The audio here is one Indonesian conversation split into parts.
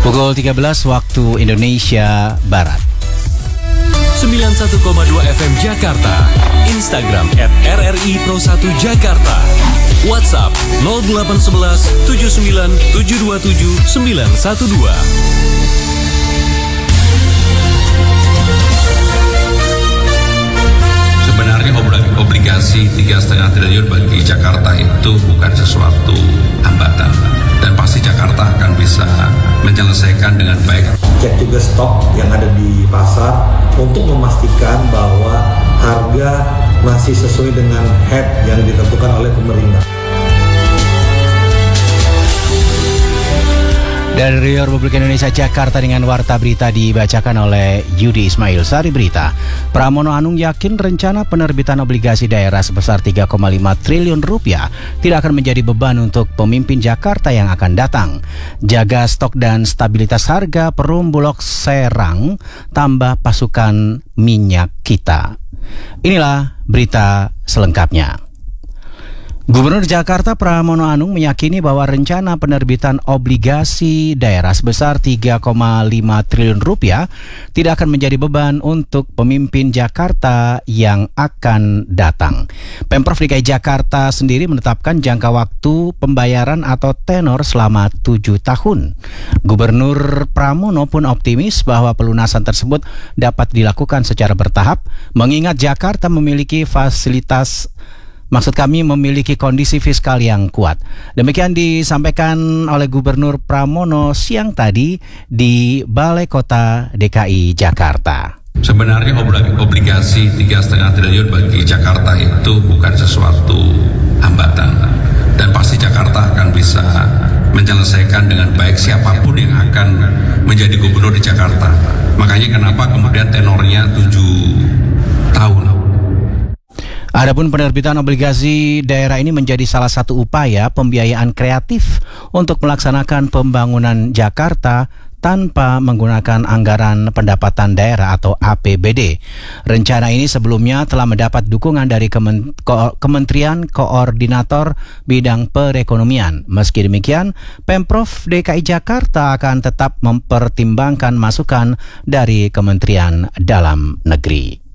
Pukul 13 waktu Indonesia Barat. 91,2 FM Jakarta. Instagram @RRI Pro1 Jakarta. WhatsApp 0811 79 727 912. Sebenarnya obligasi 3,5 triliun bagi Jakarta itu bukan sesuatu hambatan, dan pasti Jakarta akan bisa menyelesaikan dengan baik. Cek juga stok yang ada di pasar untuk memastikan bahwa harga masih sesuai dengan head yang ditentukan oleh pemerintah. Dari Rio Republik Indonesia Jakarta dengan Warta Berita dibacakan oleh Yudi Ismail. Sari Berita, Pramono Anung yakin rencana penerbitan obligasi daerah sebesar 3,5 triliun rupiah tidak akan menjadi beban untuk pemimpin Jakarta yang akan datang. Jaga stok dan stabilitas harga, Perum Bulog Serang, tambah pasukan minyak kita. Inilah berita selengkapnya. Gubernur Jakarta Pramono Anung meyakini bahwa rencana penerbitan obligasi daerah sebesar 3,5 triliun rupiah tidak akan menjadi beban untuk pemimpin Jakarta yang akan datang. Pemprov DKI Jakarta sendiri menetapkan jangka waktu pembayaran atau tenor selama 7 tahun. Gubernur Pramono pun optimis bahwa pelunasan tersebut dapat dilakukan secara bertahap, mengingat Jakarta memiliki memiliki kondisi fiskal yang kuat. Demikian disampaikan oleh Gubernur Pramono siang tadi di Balai Kota DKI Jakarta. Sebenarnya obligasi 3,5 triliun bagi Jakarta itu bukan sesuatu hambatan, dan pasti Jakarta akan bisa menyelesaikan dengan baik siapapun yang akan menjadi gubernur di Jakarta. Makanya kenapa kemudian tenornya 7 tahun. Adapun penerbitan obligasi daerah ini menjadi salah satu upaya pembiayaan kreatif untuk melaksanakan pembangunan Jakarta tanpa menggunakan anggaran pendapatan daerah atau APBD. Rencana ini sebelumnya telah mendapat dukungan dari Kementerian Koordinator Bidang Perekonomian. Meski demikian, Pemprov DKI Jakarta akan tetap mempertimbangkan masukan dari Kementerian Dalam Negeri.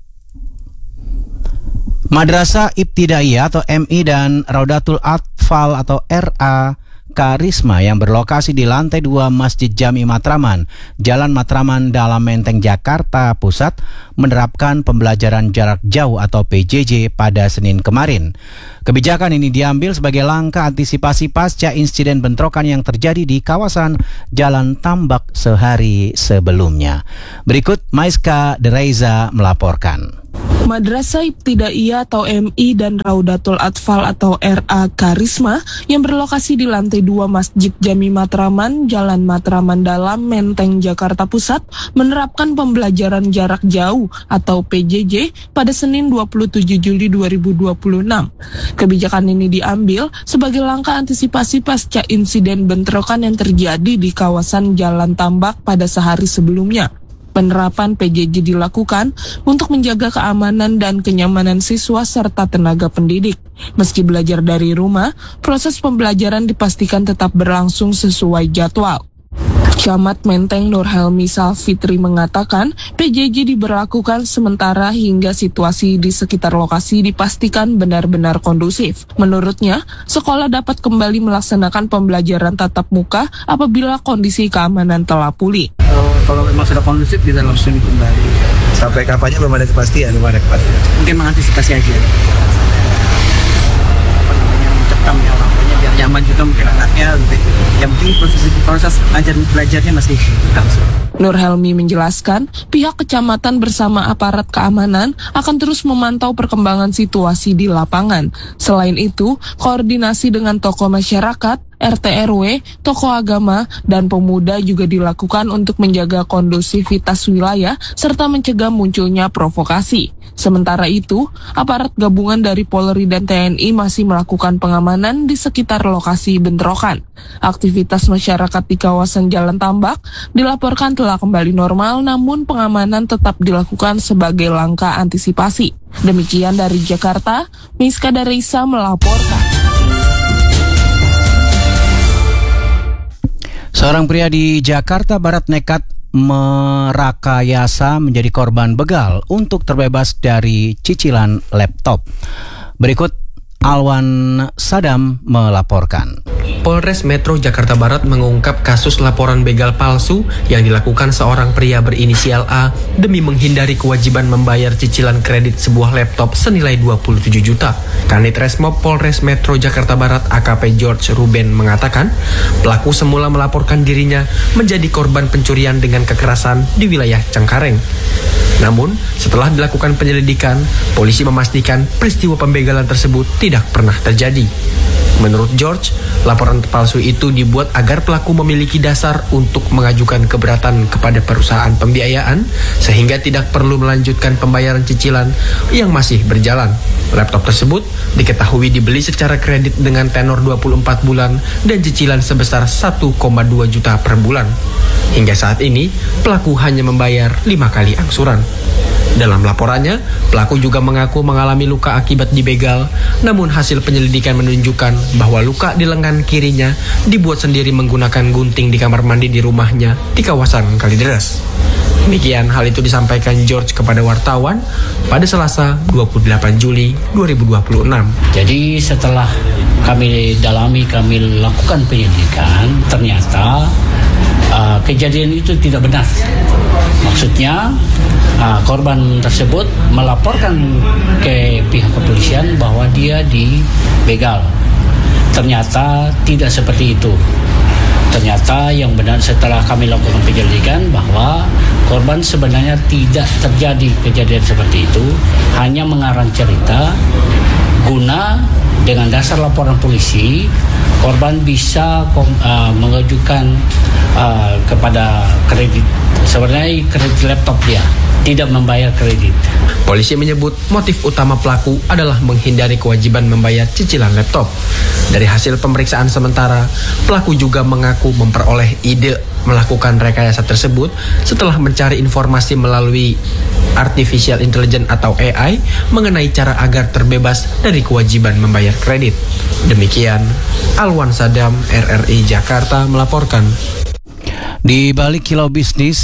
Madrasah Ibtidaiyah atau MI dan Raudatul Atfal atau RA Karisma yang berlokasi di lantai 2 Masjid Jami Matraman, Jalan Matraman Dalam Menteng, Jakarta Pusat, menerapkan pembelajaran jarak jauh atau PJJ pada Senin kemarin. Kebijakan ini diambil sebagai langkah antisipasi pasca insiden bentrokan yang terjadi di kawasan Jalan Tambak sehari sebelumnya. Berikut Maiska Deraiza melaporkan. Madrasah Ibtidaiyah atau MI dan Raudatul Atfal atau RA Karisma yang berlokasi di lantai 2 Masjid Jami Matraman, Jalan Matraman Dalam, Menteng, Jakarta Pusat menerapkan pembelajaran jarak jauh atau PJJ pada Senin 27 Juli 2026. Kebijakan ini diambil sebagai langkah antisipasi pasca insiden bentrokan yang terjadi di kawasan Jalan Tambak pada sehari sebelumnya. Penerapan PJJ dilakukan untuk menjaga keamanan dan kenyamanan siswa serta tenaga pendidik. Meski belajar dari rumah, proses pembelajaran dipastikan tetap berlangsung sesuai jadwal. Camat Menteng Nur Helmi Salfitri mengatakan PJJ diberlakukan sementara hingga situasi di sekitar lokasi dipastikan benar-benar kondusif. Menurutnya, sekolah dapat kembali melaksanakan pembelajaran tatap muka apabila kondisi keamanan telah pulih. Kalau memang sudah kondusif bisa langsung kembali. Sampai kapannya belum ada kepastian? Mungkin mengantisipasi aja. Mencekam ya orangnya biar nyaman juga mungkin anaknya. Yang penting proses ajar belajarnya masih langsung. Nur Helmi menjelaskan, pihak kecamatan bersama aparat keamanan akan terus memantau perkembangan situasi di lapangan. Selain itu, koordinasi dengan tokoh masyarakat, RT RW, tokoh agama, dan pemuda juga dilakukan untuk menjaga kondusivitas wilayah serta mencegah munculnya provokasi. Sementara itu, aparat gabungan dari Polri dan TNI masih melakukan pengamanan di sekitar lokasi bentrokan. Aktivitas masyarakat di kawasan Jalan Tambak dilaporkan telah kembali normal, namun pengamanan tetap dilakukan sebagai langkah antisipasi. Demikian dari Jakarta, Maiska Deraiza melaporkan. Seorang pria di Jakarta Barat nekat merakayasa menjadi korban begal untuk terbebas dari cicilan laptop. Berikut Alwan Sadam melaporkan. Polres Metro Jakarta Barat mengungkap kasus laporan begal palsu yang dilakukan seorang pria berinisial A demi menghindari kewajiban membayar cicilan kredit sebuah laptop senilai 27 juta. Kanit Resmob Polres Metro Jakarta Barat AKP George Ruben mengatakan, pelaku semula melaporkan dirinya menjadi korban pencurian dengan kekerasan di wilayah Cengkareng. Namun, setelah dilakukan penyelidikan, polisi memastikan peristiwa pembegalan tersebut tidak pernah terjadi. Menurut George, laporan palsu itu dibuat agar pelaku memiliki dasar untuk mengajukan keberatan kepada perusahaan pembiayaan sehingga tidak perlu melanjutkan pembayaran cicilan yang masih berjalan. Laptop tersebut diketahui dibeli secara kredit dengan tenor 24 bulan dan cicilan sebesar 1,2 juta per bulan. Hingga saat ini, pelaku hanya membayar 5 kali angsuran. Dalam laporannya, pelaku juga mengaku mengalami luka akibat dibegal, namun hasil penyelidikan menunjukkan bahwa luka di lengan kirinya dibuat sendiri menggunakan gunting di kamar mandi di rumahnya di kawasan Kalideres. Demikian hal itu disampaikan George kepada wartawan pada Selasa 28 Juli 2026. Jadi setelah kami lakukan penyelidikan, ternyata kejadian itu tidak benar. Maksudnya korban tersebut melaporkan ke pihak kepolisian bahwa dia dibegal. Ternyata tidak seperti itu. Ternyata yang benar setelah kami lakukan penyelidikan bahwa korban sebenarnya tidak terjadi kejadian seperti itu, hanya mengarang cerita guna dengan dasar laporan polisi korban bisa mengajukan kepada kredit. Sebenarnya kredit laptop dia tidak membayar kredit. Polisi menyebut motif utama pelaku adalah menghindari kewajiban membayar cicilan laptop. Dari hasil pemeriksaan sementara, pelaku juga mengaku memperoleh ide melakukan rekayasa tersebut setelah mencari informasi melalui Artificial Intelligence atau AI mengenai cara agar terbebas dari kewajiban membayar kredit. Demikian, Alwan Sadam, RRI Jakarta melaporkan. Di balik kilau bisnis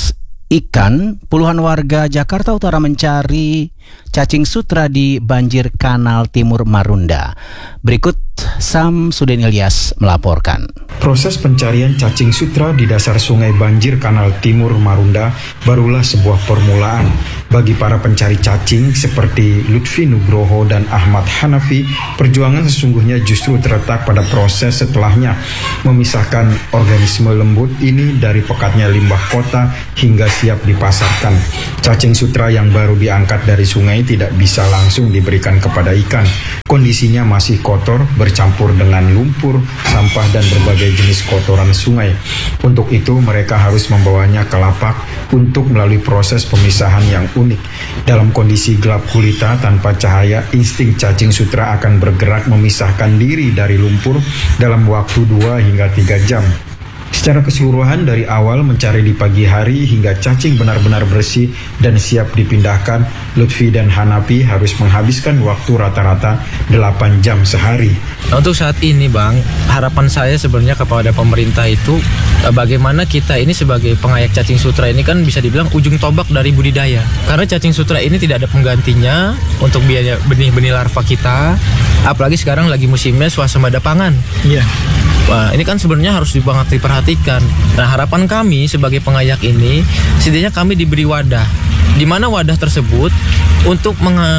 ikan, puluhan warga Jakarta Utara mencari cacing sutra di banjir Kanal Timur Marunda. Berikut Samsudin Ilyas melaporkan. Proses pencarian cacing sutra di dasar sungai banjir Kanal Timur Marunda barulah sebuah permulaan. Bagi para pencari cacing seperti Lutfi Nugroho dan Ahmad Hanafi, perjuangan sesungguhnya justru terletak pada proses setelahnya, memisahkan organisme lembut ini dari pekatnya limbah kota hingga siap dipasarkan. Cacing sutra yang baru diangkat dari sungai tidak bisa langsung diberikan kepada ikan. Kondisinya masih kotor, bercampur dengan lumpur, sampah dan berbagai jenis kotoran sungai. Untuk itu mereka harus membawanya ke lapak untuk melalui proses pemisahan yang unik. Dalam kondisi gelap gulita tanpa cahaya, insting cacing sutra akan bergerak memisahkan diri dari lumpur dalam waktu 2 hingga 3 jam. Secara keseluruhan dari awal mencari di pagi hari hingga cacing benar-benar bersih dan siap dipindahkan, Lutfi dan Hanafi harus menghabiskan waktu rata-rata 8 jam sehari. Untuk saat ini Bang, harapan saya sebenarnya kepada pemerintah itu bagaimana kita ini sebagai pengayak cacing sutra ini kan bisa dibilang ujung tombak dari budidaya. Karena cacing sutra ini tidak ada penggantinya untuk biaya benih-benih larva kita. Apalagi sekarang lagi musimnya swasembada pangan. Iya. Wah, ini kan sebenarnya harus diperhatikan. Nah, harapan kami sebagai pengayak ini, setidaknya kami diberi wadah, di mana wadah tersebut untuk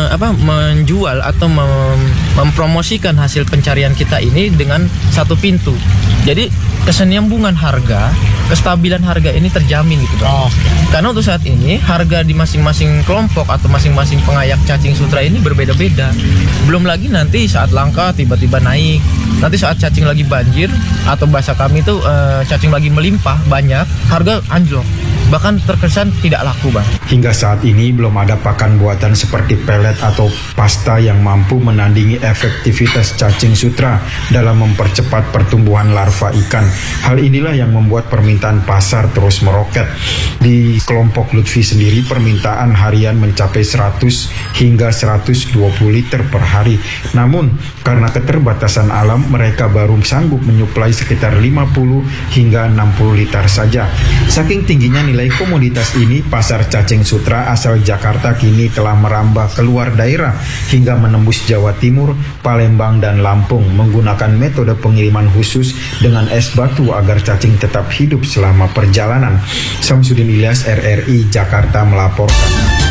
menjual atau mempromosikan hasil pencarian kita ini dengan satu pintu. Jadi kesenyambungan harga, kestabilan harga ini terjamin gitu Bang. Karena untuk saat ini harga di masing-masing kelompok atau masing-masing pengayak cacing sutra ini berbeda-beda. Belum lagi nanti saat langka tiba-tiba naik. Nanti saat cacing lagi banjir atau bahasa kami itu cacing lagi melimpah banyak, harga anjlok. bahkan terkesan tidak laku, Bang. Hingga saat ini belum ada pakan buatan seperti pelet atau pasta yang mampu menandingi efektivitas cacing sutra dalam mempercepat pertumbuhan larva ikan. Hal inilah yang membuat permintaan pasar terus meroket. Di kelompok Lutfi sendiri permintaan harian mencapai 100 hingga 120 liter per hari. Namun karena keterbatasan alam, mereka baru sanggup menyuplai sekitar 50 hingga 60 liter saja. Saking tingginya nilai komoditas ini, pasar cacing sutra asal Jakarta kini telah merambah keluar daerah hingga menembus Jawa Timur, Palembang, dan Lampung menggunakan metode pengiriman khusus dengan es batu agar cacing tetap hidup selama perjalanan. Samsudin Ilyas, RRI Jakarta melaporkan.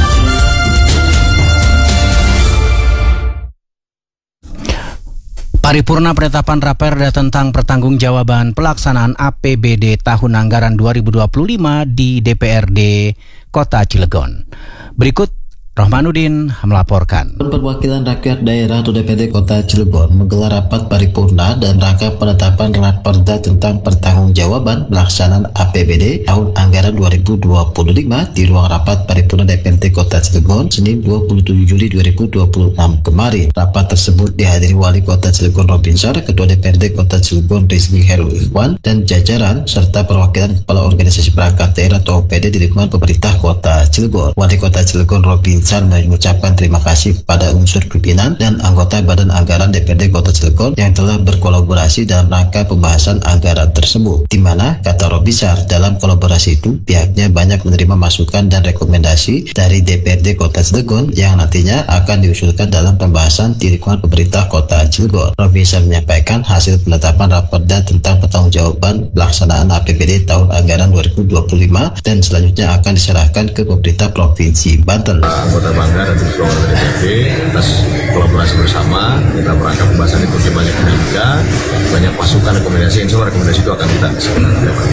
Paripurna penetapan Raperda tentang pertanggungjawaban pelaksanaan APBD tahun anggaran 2025 di DPRD Kota Cilegon. Berikut Rohmanuddin melaporkan. Perwakilan Rakyat Daerah atau DPRD Kota Cilegon menggelar rapat paripurna dan rangka penetapan Raperda tentang pertanggungjawaban pelaksanaan APBD tahun anggaran 2025 di ruang rapat paripurna DPRD Kota Cilegon Senin 27 Juli 2026 kemarin. Rapat tersebut dihadiri Wali Kota Cilegon Robinsar, Ketua DPRD Kota Cilegon Rizky Heru Ikhwan, dan jajaran serta perwakilan Kepala Organisasi Perangkat Daerah atau OPD di lingkungan pemerintah Kota Cilegon. Wali Kota Cilegon Robinsar mengucapkan terima kasih kepada unsur pimpinan dan anggota Badan Anggaran DPRD Kota Cilegon yang telah berkolaborasi dalam rangka pembahasan anggaran tersebut. Di mana, kata Robinsar, dalam kolaborasi itu pihaknya banyak menerima masukan dan rekomendasi dari DPRD Kota Cilegon yang nantinya akan diusulkan dalam pembahasan di lingkungan pemerintah Kota Cilegon. Robinsar menyampaikan hasil penetapan Raperda tentang pertanggungjawaban pelaksanaan APBD tahun anggaran 2025 dan selanjutnya akan diserahkan ke pemerintah Provinsi Banten. Kota Bangga dan tim keuangan DPRD atas kolaborasi bersama kita merangkap pembahasan itu banyak dinamika, banyak masukan rekomendasi, insya Allah rekomendasi itu akan kita lakukan.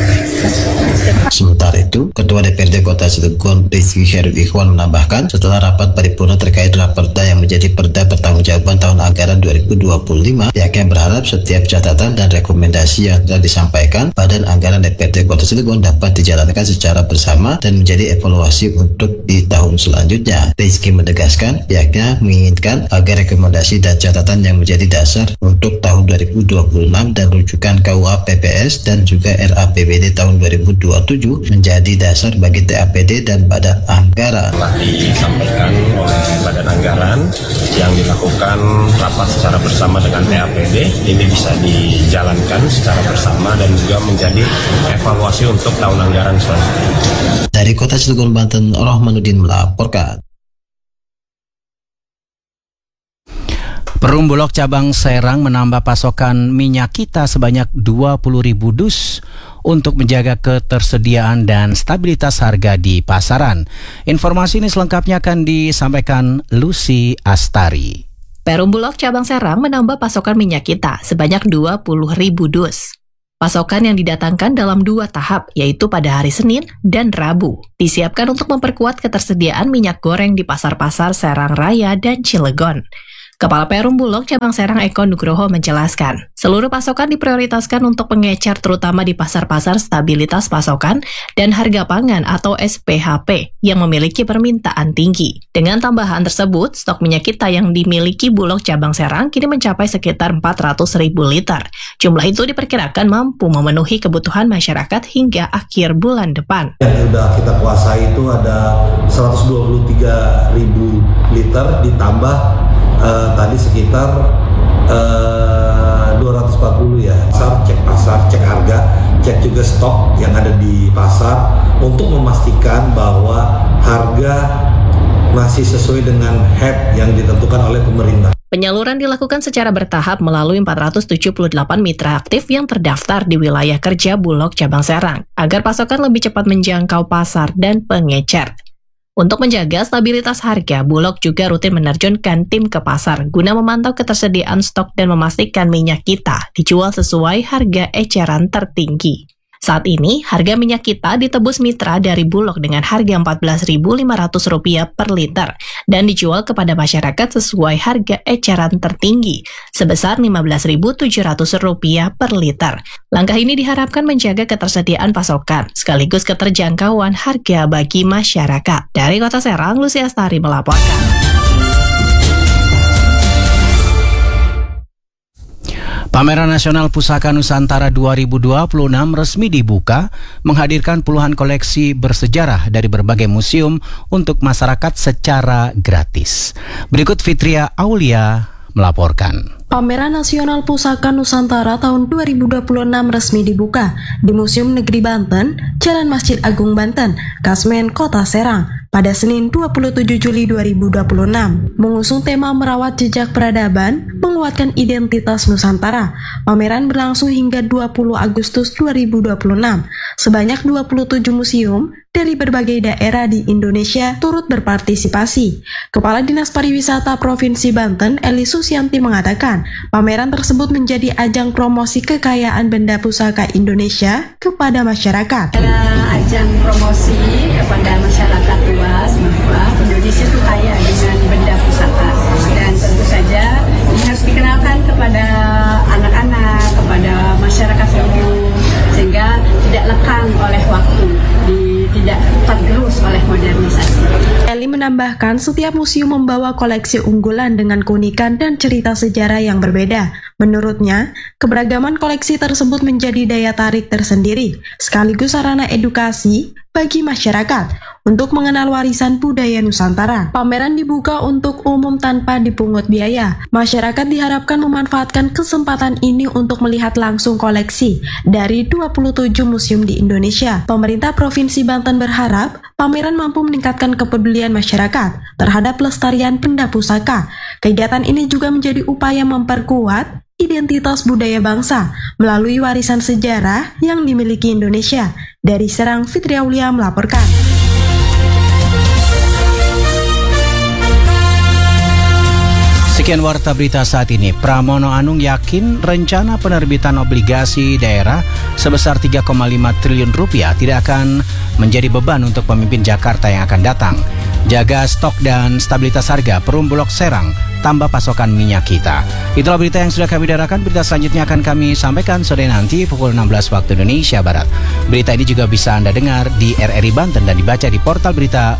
Sementara itu, Ketua DPRD Kota Cilegon Rizky Heru Ikhwan menambahkan setelah rapat paripurna terkait Raperda yang menjadi perda pertanggungjawaban tahun anggaran 2025, pihaknya berharap setiap catatan dan rekomendasi yang telah disampaikan Badan Anggaran DPRD Kota Cilegon dapat dijalankan secara bersama dan menjadi evaluasi untuk di tahun selanjutnya. Rizky menegaskan pihaknya menginginkan agar rekomendasi dan catatan yang menjadi dasar untuk tahun 2026 dan rujukan KUA PPS dan juga RAPBD tahun 2027 menjadi dasar bagi TAPD dan Badan Anggaran. Telah disampaikan oleh Badan Anggaran yang dilakukan rapat secara bersama dengan TAPD, ini bisa dijalankan secara bersama dan juga menjadi evaluasi untuk tahun anggaran selanjutnya. Dari Kota Cilegon, Banten, Rohmanuddin melaporkan. Perum Bulog Cabang Serang menambah pasokan minyak kita sebanyak 20.000 dus untuk menjaga ketersediaan dan stabilitas harga di pasaran. Informasi ini selengkapnya akan disampaikan Lucy Astari. Perum Bulog Cabang Serang menambah pasokan minyak kita sebanyak 20.000 dus. Pasokan yang didatangkan dalam 2 tahap, yaitu pada hari Senin dan Rabu, disiapkan untuk memperkuat ketersediaan minyak goreng di pasar-pasar Serang Raya dan Cilegon. Kepala Perum Bulog Cabang Serang Eko Nugroho menjelaskan, seluruh pasokan diprioritaskan untuk pengecer terutama di pasar-pasar stabilitas pasokan dan harga pangan atau SPHP yang memiliki permintaan tinggi. Dengan tambahan tersebut, stok minyak kita yang dimiliki Bulog Cabang Serang kini mencapai sekitar 400.000 liter. Jumlah itu diperkirakan mampu memenuhi kebutuhan masyarakat hingga akhir bulan depan. Yang sudah kita kuasai itu ada 123.000 liter ditambah tadi sekitar 240 ya. Pasar, cek harga, cek juga stok yang ada di pasar untuk memastikan bahwa harga masih sesuai dengan head yang ditentukan oleh pemerintah. Penyaluran dilakukan secara bertahap melalui 478 mitra aktif yang terdaftar di wilayah kerja Bulog Cabang Serang agar pasokan lebih cepat menjangkau pasar dan pengecer. Untuk menjaga stabilitas harga, Bulog juga rutin menerjunkan tim ke pasar guna memantau ketersediaan stok dan memastikan minyak kita dijual sesuai harga eceran tertinggi. Saat ini, harga minyak kita ditebus mitra dari Bulog dengan harga Rp14.500 per liter dan dijual kepada masyarakat sesuai harga eceran tertinggi sebesar Rp15.700 per liter. Langkah ini diharapkan menjaga ketersediaan pasokan sekaligus keterjangkauan harga bagi masyarakat. Dari Kota Serang, Lucy Astari melaporkan. Pameran Nasional Pusaka Nusantara 2026 resmi dibuka, menghadirkan puluhan koleksi bersejarah dari berbagai museum untuk masyarakat secara gratis. Berikut Fitria Aulia melaporkan. Pameran Nasional Pusaka Nusantara tahun 2026 resmi dibuka di Museum Negeri Banten, Jalan Masjid Agung Banten, Kasmen, Kota Serang, pada Senin 27 Juli 2026. Mengusung tema merawat jejak peradaban, menguatkan identitas Nusantara, pameran berlangsung hingga 20 Agustus 2026. Sebanyak 27 museum dari berbagai daerah di Indonesia turut berpartisipasi. Kepala Dinas Pariwisata Provinsi Banten, Eli Susianti mengatakan, pameran tersebut menjadi ajang promosi kekayaan benda pusaka Indonesia kepada masyarakat. Ajang promosi kepada masyarakat luas bahwa Indonesia itu kaya dengan benda pusaka, dan tentu saja ini harus dikenalkan kepada anak-anak, kepada masyarakat umum, sehingga tidak lekang oleh waktu, tidak tergerus oleh modernisasi. Eli menambahkan setiap museum membawa koleksi unggulan dengan keunikan dan cerita sejarah yang berbeda. Menurutnya, keberagaman koleksi tersebut menjadi daya tarik tersendiri, sekaligus sarana edukasi bagi masyarakat untuk mengenal warisan budaya Nusantara. Pameran dibuka untuk umum tanpa dipungut biaya. Masyarakat diharapkan memanfaatkan kesempatan ini untuk melihat langsung koleksi dari 27 museum di Indonesia. Pemerintah Provinsi Banten berharap pameran mampu meningkatkan kepedulian masyarakat terhadap pelestarian benda pusaka. Kegiatan ini juga menjadi upaya memperkuat identitas budaya bangsa melalui warisan sejarah yang dimiliki Indonesia. Dari Serang, Fitri Aulia melaporkan. Sekian warta berita saat ini. Pramono Anung yakin rencana penerbitan obligasi daerah sebesar 3,5 triliun rupiah tidak akan menjadi beban untuk pemimpin Jakarta yang akan datang. Jaga stok dan stabilitas harga, Perum Bulog Serang, tambah pasokan minyak kita. Itulah berita yang sudah kami darahkan. Berita selanjutnya akan kami sampaikan sore nanti pukul 16 waktu Indonesia Barat. Berita ini juga bisa Anda dengar di RRI Banten dan dibaca di portal berita